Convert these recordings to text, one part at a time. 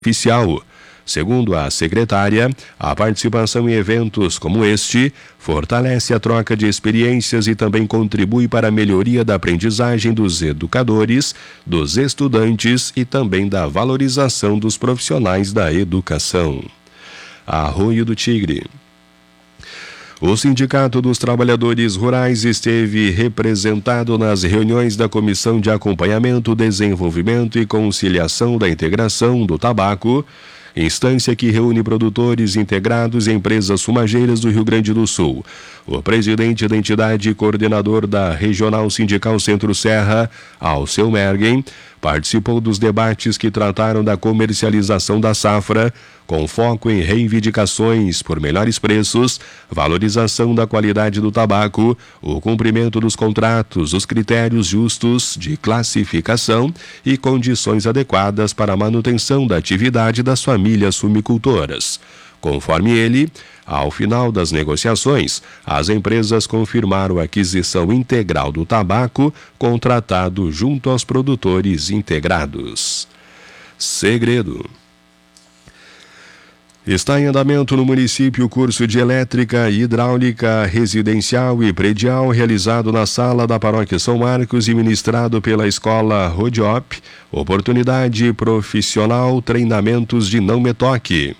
oficial. Segundo a secretária, a participação em eventos como este fortalece a troca de experiências e também contribui para a melhoria da aprendizagem dos educadores, dos estudantes e também da valorização dos profissionais da educação. Arroio do Tigre. O Sindicato dos Trabalhadores Rurais esteve representado nas reuniões da Comissão de Acompanhamento, Desenvolvimento e Conciliação da Integração do Tabaco, instância que reúne produtores integrados e empresas fumageiras do Rio Grande do Sul. O presidente da entidade e coordenador da Regional Sindical Centro-Serra, Alceu Mergen, participou dos debates que trataram da comercialização da safra, com foco em reivindicações por melhores preços, valorização da qualidade do tabaco, o cumprimento dos contratos, os critérios justos de classificação e condições adequadas para a manutenção da atividade das famílias fumicultoras. Conforme ele, ao final das negociações, as empresas confirmaram a aquisição integral do tabaco contratado junto aos produtores integrados. Segredo. Está em andamento no município o curso de Elétrica e Hidráulica Residencial e Predial realizado na sala da Paróquia São Marcos e ministrado pela Escola Rodiop, oportunidade profissional, treinamentos de não me toque.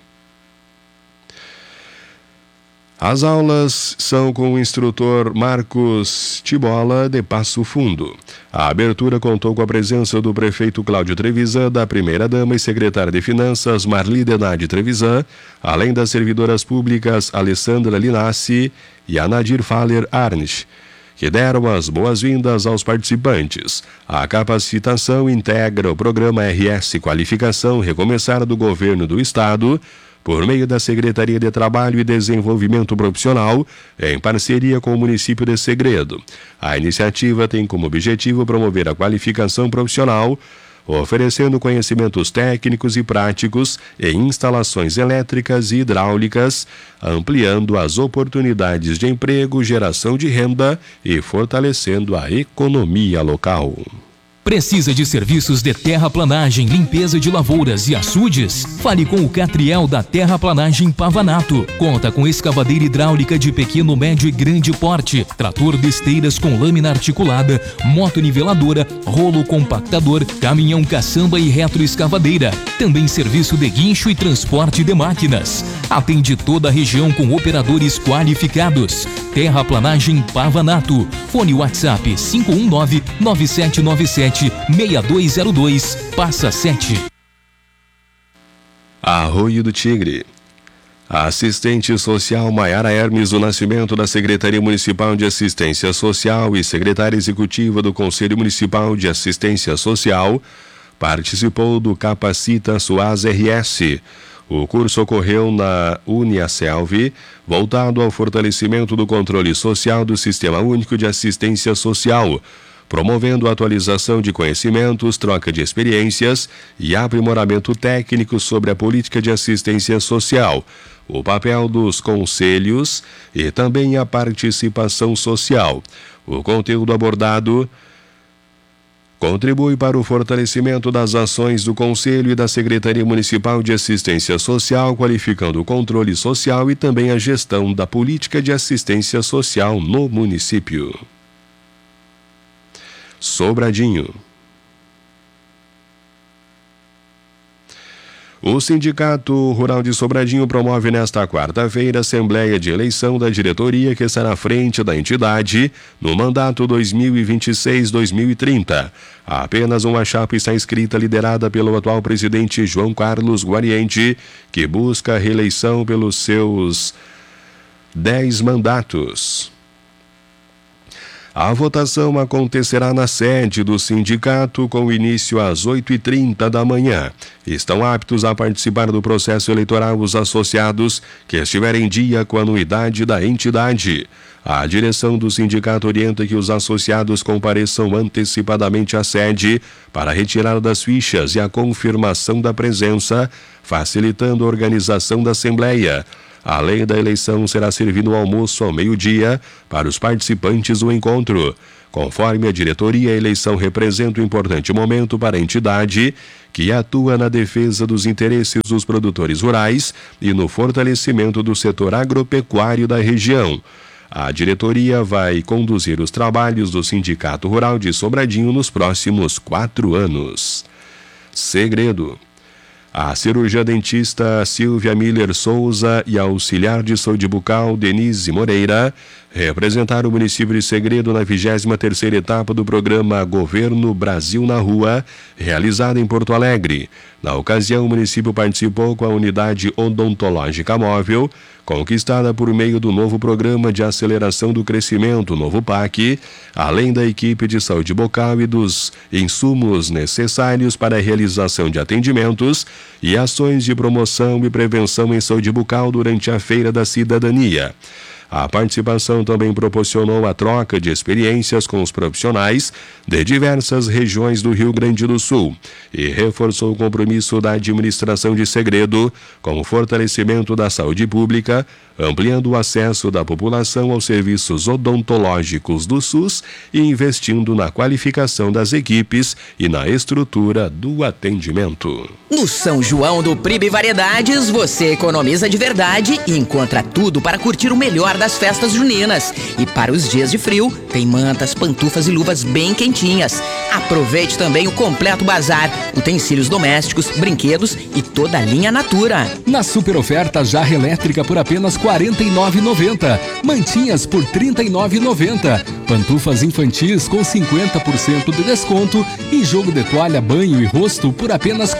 As aulas são com o instrutor Marcos Tibola, de Passo Fundo. A abertura contou com a presença do prefeito Cláudio Trevisan, da primeira-dama e secretária de Finanças Marli Denade Trevisan, além das servidoras públicas Alessandra Linassi e Anadir Faller Arnsch, que deram as boas-vindas aos participantes. A capacitação integra o programa RS Qualificação Recomeçar do Governo do Estado, por meio da Secretaria de Trabalho e Desenvolvimento Profissional, em parceria com o município de Segredo. A iniciativa tem como objetivo promover a qualificação profissional, oferecendo conhecimentos técnicos e práticos em instalações elétricas e hidráulicas, ampliando as oportunidades de emprego, geração de renda e fortalecendo a economia local. Precisa de serviços de terraplanagem, limpeza de lavouras e açudes? Fale com o Catriel da Terraplanagem Pavanato. Conta com escavadeira hidráulica de pequeno, médio e grande porte, trator de esteiras com lâmina articulada, motoniveladora, rolo compactador, caminhão caçamba e retroescavadeira. Também serviço de guincho e transporte de máquinas. Atende toda a região com operadores qualificados. Terraplanagem Pavanato. Fone WhatsApp 519-9797-6202, passa 7. Arroio do Tigre. A assistente social Maiara Hermes do Nascimento, da Secretaria Municipal de Assistência Social e secretária executiva do Conselho Municipal de Assistência Social, participou do Capacita SUAS RS. O curso ocorreu na Uniaselv, voltado ao fortalecimento do controle social do Sistema Único de Assistência Social, promovendo a atualização de conhecimentos, troca de experiências e aprimoramento técnico sobre a política de assistência social, o papel dos conselhos e também a participação social. O conteúdo abordado contribui para o fortalecimento das ações do Conselho e da Secretaria Municipal de Assistência Social, qualificando o controle social e também a gestão da política de assistência social no município. Sobradinho. O Sindicato Rural de Sobradinho promove nesta quarta-feira a Assembleia de Eleição da diretoria que estará à frente da entidade no mandato 2026-2030. Apenas uma chapa está inscrita, liderada pelo atual presidente João Carlos Guariente, que busca a reeleição pelos seus 10 mandatos. A votação acontecerá na sede do sindicato com início às 8h30 da manhã. Estão aptos a participar do processo eleitoral os associados que estiverem em dia com a anuidade da entidade. A direção do sindicato orienta que os associados compareçam antecipadamente à sede para a retirada das fichas e a confirmação da presença, facilitando a organização da Assembleia. Além da eleição, será servido o almoço ao meio-dia para os participantes do encontro. Conforme a diretoria, a eleição representa um importante momento para a entidade, que atua na defesa dos interesses dos produtores rurais e no fortalecimento do setor agropecuário da região. A diretoria vai conduzir os trabalhos do Sindicato Rural de Sobradinho nos próximos 4 anos. Segredo. A cirurgiã dentista Silvia Miller Souza e a auxiliar de saúde bucal Denise Moreira representaram o município de Segredo na 23ª etapa do programa Governo Brasil na Rua, realizada em Porto Alegre. Na ocasião, o município participou com a unidade odontológica móvel, conquistada por meio do novo Programa de Aceleração do Crescimento, novo PAC, além da equipe de saúde bucal e dos insumos necessários para a realização de atendimentos e ações de promoção e prevenção em saúde bucal durante a Feira da Cidadania. A participação também proporcionou a troca de experiências com os profissionais de diversas regiões do Rio Grande do Sul e reforçou o compromisso da administração de Segredo com o fortalecimento da saúde pública, ampliando o acesso da população aos serviços odontológicos do SUS e investindo na qualificação das equipes e na estrutura do atendimento. No São João do Pribe Variedades, você economiza de verdade e encontra tudo para curtir o melhor das festas juninas. E para os dias de frio, tem mantas, pantufas e luvas bem quentinhas. Aproveite também o completo bazar, utensílios domésticos, brinquedos e toda a linha Natura. Na super oferta, jarra elétrica por apenas R$ 49,90. Mantinhas por R$ 39,90. Pantufas infantis com 50% de desconto e jogo de toalha, banho e rosto por apenas R$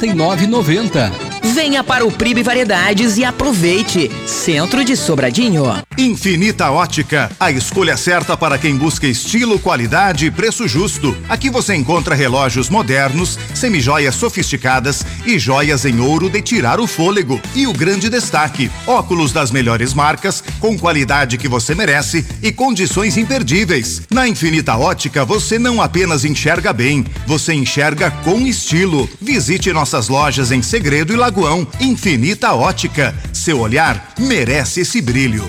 49,90. Venha para o Pribe Variedades e aproveite. Centro de Sobradinho. Infinita Ótica, a escolha certa para quem busca estilo, qualidade e preço justo. Aqui você encontra relógios modernos, semijoias sofisticadas e joias em ouro de tirar o fôlego. E o grande destaque, óculos das melhores marcas, com qualidade que você merece e condições imperdíveis. Na Infinita Ótica, você não apenas enxerga bem, você enxerga com estilo. Visite nossas lojas em Segredo e Lagoão. Infinita Ótica, seu olhar merece esse brilho.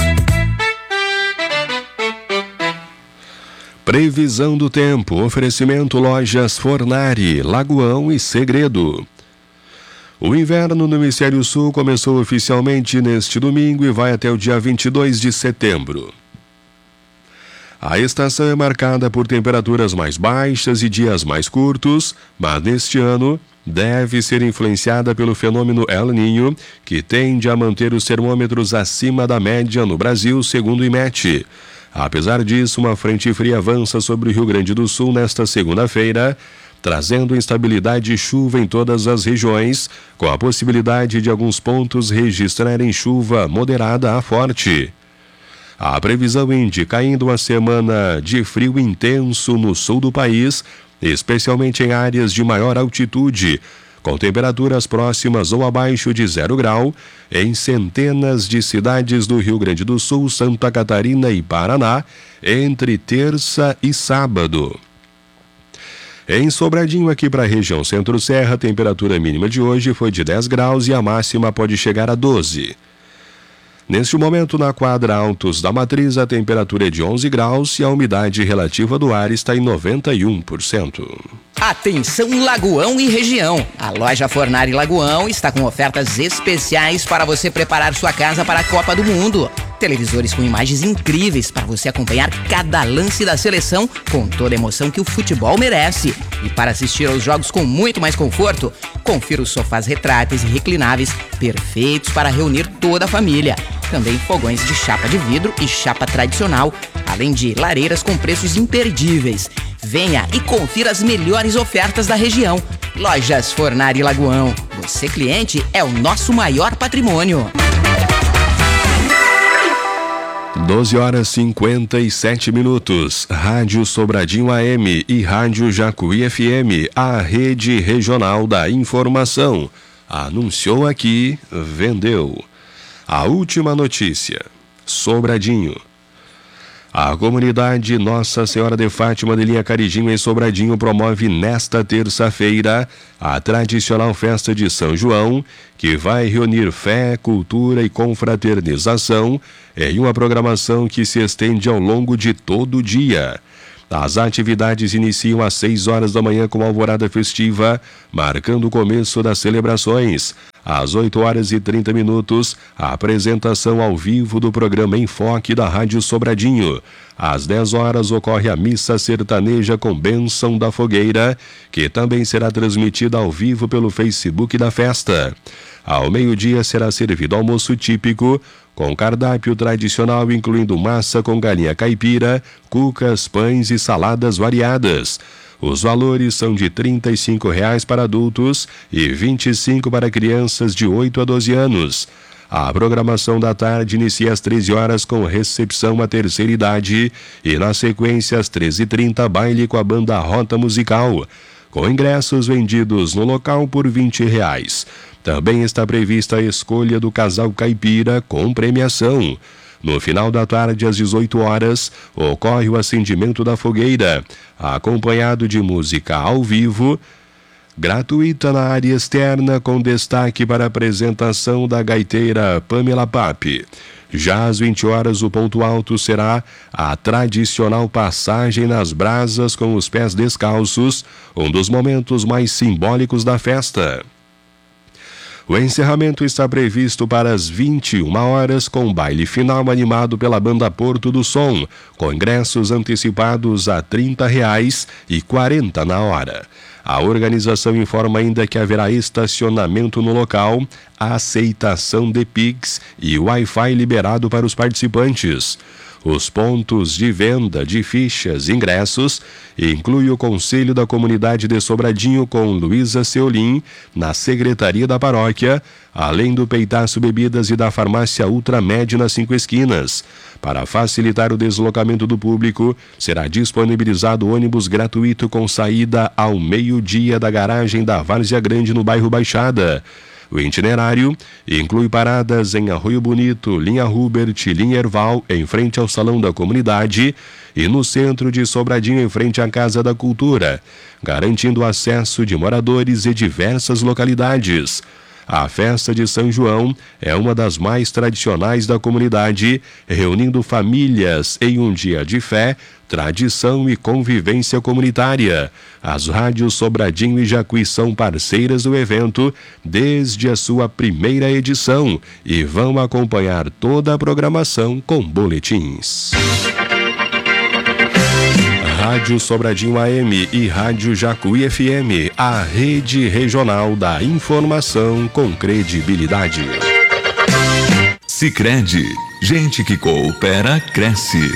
Previsão do tempo, oferecimento lojas Fornari, Lagoão e Segredo. O inverno no Hemisfério Sul começou oficialmente neste domingo e vai até o dia 22 de setembro. A estação é marcada por temperaturas mais baixas e dias mais curtos, mas neste ano deve ser influenciada pelo fenômeno El Niño, que tende a manter os termômetros acima da média no Brasil, segundo o IMET. Apesar disso, uma frente fria avança sobre o Rio Grande do Sul nesta segunda-feira, trazendo instabilidade e chuva em todas as regiões, com a possibilidade de alguns pontos registrarem chuva moderada a forte. A previsão indica ainda uma semana de frio intenso no sul do país, especialmente em áreas de maior altitude, com temperaturas próximas ou abaixo de 0 grau em centenas de cidades do Rio Grande do Sul, Santa Catarina e Paraná, entre terça e sábado. Em Sobradinho, aqui para a região Centro-Serra, a temperatura mínima de hoje foi de 10 graus e a máxima pode chegar a 12. Neste momento, na quadra Altos da Matriz, a temperatura é de 11 graus e a umidade relativa do ar está em 91%. Atenção Lagoão e região. A loja Fornari Lagoão está com ofertas especiais para você preparar sua casa para a Copa do Mundo. Televisores com imagens incríveis para você acompanhar cada lance da seleção com toda a emoção que o futebol merece. E para assistir aos jogos com muito mais conforto, confira os sofás retráteis e reclináveis perfeitos para reunir toda a família. Também fogões de chapa de vidro e chapa tradicional, além de lareiras com preços imperdíveis. Venha e confira as melhores ofertas da região. Lojas Fornari Lagoão. Você, cliente, é o nosso maior patrimônio. 12 horas 57 minutos. Rádio Sobradinho AM e Rádio Jacuí FM, a rede regional da informação. Anunciou aqui, vendeu. A última notícia. Sobradinho. A comunidade Nossa Senhora de Fátima de Linha Carijinho, em Sobradinho, promove nesta terça-feira a tradicional festa de São João, que vai reunir fé, cultura e confraternização em uma programação que se estende ao longo de todo o dia. As atividades iniciam às 6 horas da manhã com alvorada festiva, marcando o começo das celebrações. Às 8 horas e 30 minutos, a apresentação ao vivo do programa Enfoque da Rádio Sobradinho. Às 10 horas ocorre a missa sertaneja com bênção da fogueira, que também será transmitida ao vivo pelo Facebook da festa. Ao meio-dia será servido almoço típico, com cardápio tradicional incluindo massa com galinha caipira, cucas, pães e saladas variadas. Os valores são de R$ 35,00 para adultos e R$ 25,00 para crianças de 8 a 12 anos. A programação da tarde inicia às 13 horas com recepção à terceira idade e, na sequência, às 13h30, baile com a banda Rota Musical, com ingressos vendidos no local por R$ 20,00. Também está prevista a escolha do casal caipira com premiação. No final da tarde, às 18 horas, ocorre o acendimento da fogueira, acompanhado de música ao vivo, gratuita na área externa, com destaque para a apresentação da gaiteira Pamela Pape. Já às 20 horas, o ponto alto será a tradicional passagem nas brasas com os pés descalços, um dos momentos mais simbólicos da festa. O encerramento está previsto para as 21 horas, com baile final animado pela banda Porto do Som, com ingressos antecipados a R$ 30,00 e R$ 40,00 na hora. A organização informa ainda que haverá estacionamento no local, aceitação de Pix e Wi-Fi liberado para os participantes. Os pontos de venda de fichas e ingressos incluem o Conselho da Comunidade de Sobradinho com Luísa Seolim, na Secretaria da Paróquia, além do Peitaço Bebidas e da Farmácia Ultramed nas 5 esquinas. Para facilitar o deslocamento do público, será disponibilizado ônibus gratuito com saída ao meio-dia da garagem da Várzea Grande, no bairro Baixada. O itinerário inclui paradas em Arroio Bonito, linha Hubert, linha Erval, em frente ao Salão da Comunidade, e no centro de Sobradinho, em frente à Casa da Cultura, garantindo o acesso de moradores de diversas localidades. A festa de São João é uma das mais tradicionais da comunidade, reunindo famílias em um dia de fé, tradição e convivência comunitária. As rádios Sobradinho e Jacuí são parceiras do evento desde a sua primeira edição e vão acompanhar toda a programação com boletins. Rádio Sobradinho AM e Rádio Jacuí FM, a rede regional da informação com credibilidade. Sicredi, gente que coopera, cresce.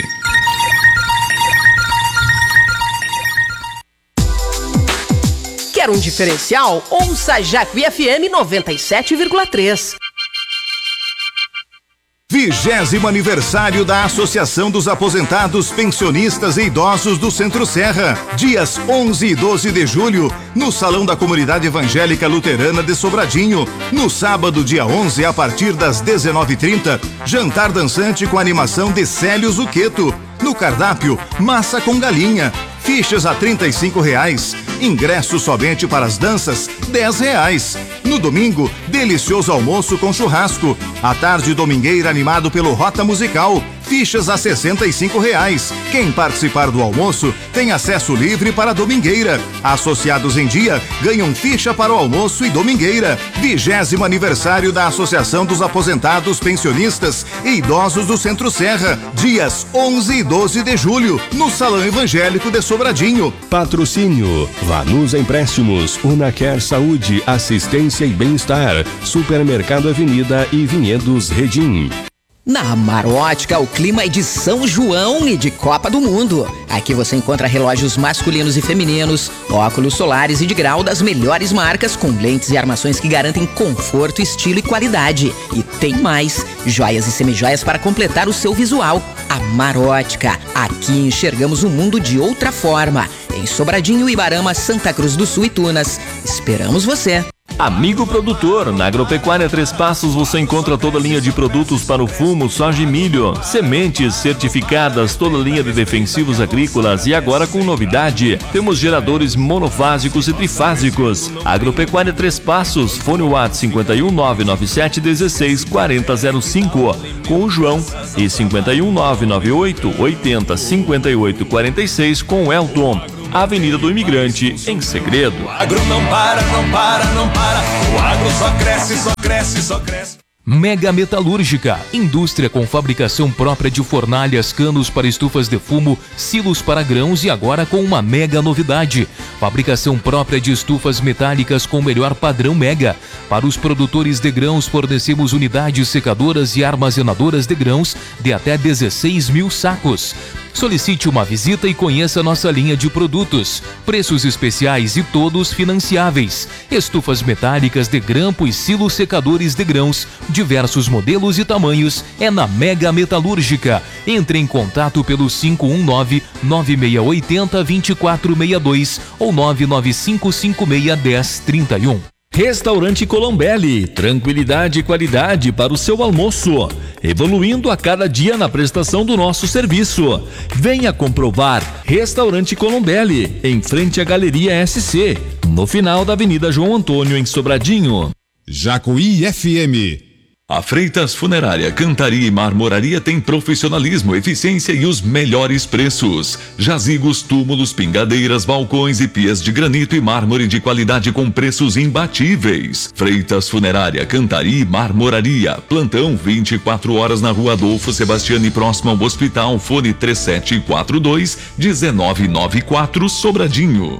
Quer um diferencial? Ouça Jacuí FM 97,3. 20º aniversário da Associação dos Aposentados, Pensionistas e Idosos do Centro Serra, dias 11 e 12 de julho, no Salão da Comunidade Evangélica Luterana de Sobradinho. No sábado, dia 11, a partir das 19h30, jantar dançante com animação de Célio Zucchetto. No cardápio, massa com galinha. Fichas a R$ 35,00. Ingresso somente para as danças, R$ 10,00. No domingo, delicioso almoço com churrasco. À tarde, domingueira animado pelo Rota Musical. Fichas a R$ 65,00. Quem participar do almoço tem acesso livre para a domingueira. Associados em dia ganham ficha para o almoço e domingueira. 20º aniversário da Associação dos Aposentados, Pensionistas e Idosos do Centro Serra, dias 11 e 12 de julho, no Salão Evangélico de Sobradinho. Patrocínio: Vanusa Empréstimos, Unaquer Saúde, Assistência e Bem-Estar, Supermercado Avenida e Vinhedos Redim. Na Amarótica, o clima é de São João e de Copa do Mundo. Aqui você encontra relógios masculinos e femininos, óculos solares e de grau das melhores marcas, com lentes e armações que garantem conforto, estilo e qualidade. E tem mais, joias e semijoias para completar o seu visual. Amarótica, aqui enxergamos o mundo de outra forma. Em Sobradinho, Ibarama, Santa Cruz do Sul e Tunas. Esperamos você! Amigo produtor, na Agropecuária Três Passos você encontra toda a linha de produtos para o fumo, soja e milho, sementes certificadas, toda a linha de defensivos agrícolas e agora com novidade, temos geradores monofásicos e trifásicos. Agropecuária Três Passos, fone WhatsApp 51 997 16 4005 com o João e 51 998 80 58 46 com o Elton. Avenida do Imigrante, em Segredo. O agro não para, não para, não para. O agro só cresce, só cresce, só cresce. Mega Metalúrgica, indústria com fabricação própria de fornalhas, canos para estufas de fumo, silos para grãos e agora com uma mega novidade. Fabricação própria de estufas metálicas com o melhor padrão Mega. Para os produtores de grãos fornecemos unidades secadoras e armazenadoras de grãos de até 16 mil sacos. Solicite uma visita e conheça nossa linha de produtos. Preços especiais e todos financiáveis. Estufas metálicas de grampo e silos secadores de grãos. Diversos modelos e tamanhos é na Mega Metalúrgica. Entre em contato pelo 519-9680-2462 ou 995561031. Restaurante Colombelli, tranquilidade e qualidade para o seu almoço, evoluindo a cada dia na prestação do nosso serviço. Venha comprovar. Restaurante Colombelli, em frente à Galeria SC, no final da Avenida João Antônio, em Sobradinho. Jacuí FM. A Freitas Funerária, Cantaria e Marmoraria tem profissionalismo, eficiência e os melhores preços. Jazigos, túmulos, pingadeiras, balcões e pias de granito e mármore de qualidade com preços imbatíveis. Freitas Funerária, Cantaria e Marmoraria. Plantão 24 horas na Rua Adolfo Sebastiani, próximo ao hospital. Fone 3742-1994, Sobradinho.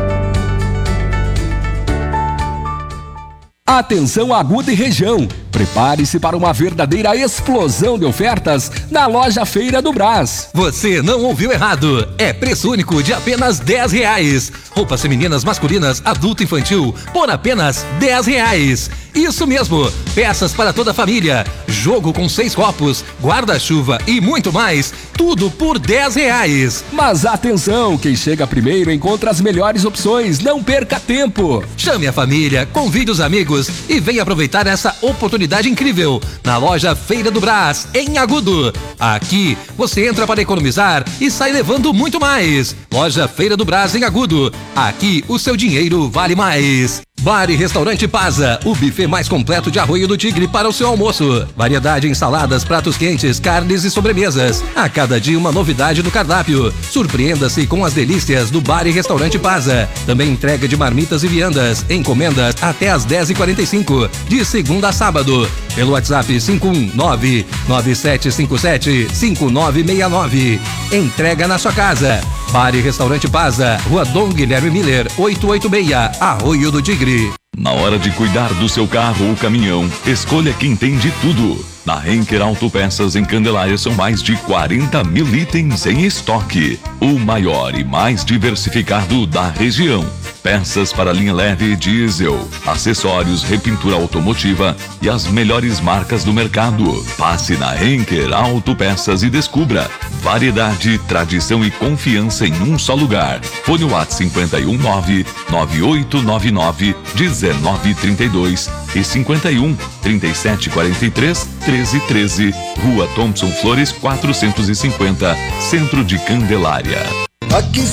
Atenção Agudo e região, prepare-se para uma verdadeira explosão de ofertas na loja Feira do Brás. Você não ouviu errado, é preço único de apenas R$10. Roupas femininas, masculinas, adulto e infantil por apenas R$10. Isso mesmo, peças para toda a família, jogo com 6 copos, guarda-chuva e muito mais, tudo por R$10. Mas atenção, quem chega primeiro encontra as melhores opções, não perca tempo. Chame a família, convide os amigos e venha aproveitar essa oportunidade incrível na loja Feira do Brás, em Agudo. Aqui você entra para economizar e sai levando muito mais. Loja Feira do Brás, em Agudo. Aqui o seu dinheiro vale mais. Bar e Restaurante Paza, o buffet mais completo de Arroio do Tigre para o seu almoço. Variedade em saladas, pratos quentes, carnes e sobremesas. A cada dia uma novidade no cardápio. Surpreenda-se com as delícias do Bar e Restaurante Paza. Também entrega de marmitas e viandas. Encomendas até às 10h45, de segunda a sábado. Pelo WhatsApp 519-9757-5969. Entrega na sua casa. Bar e Restaurante Paza, Rua Dom Guilherme Miller, 886, Arroio do Tigre. Na hora de cuidar do seu carro ou caminhão, escolha quem tem de tudo. Na Henker Autopeças em Candelária são mais de 40 mil itens em estoque. O maior e mais diversificado da região. Peças para linha leve e diesel, acessórios, repintura automotiva e as melhores marcas do mercado. Passe na Henker Autopeças e descubra variedade, tradição e confiança em um só lugar. Fone WhatsApp 519-9899-1932 e 51-3743-1313. Rua Thompson Flores 450, Centro de Candelária. Aqui